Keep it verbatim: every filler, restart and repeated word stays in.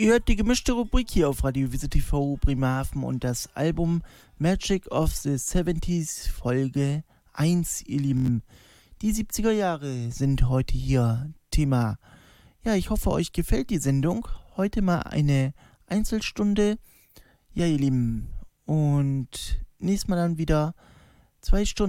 Ihr hört die gemischte Rubrik hier auf Radio Wiese T V Bremerhaven und das Album Magic of the seventies Folge eins, ihr Lieben. Die siebziger Jahre sind heute hier Thema. Ja, ich hoffe, euch gefällt die Sendung. Heute mal eine Einzelstunde. Ja, ihr Lieben. Und nächstes Mal dann wieder zwei Stunden.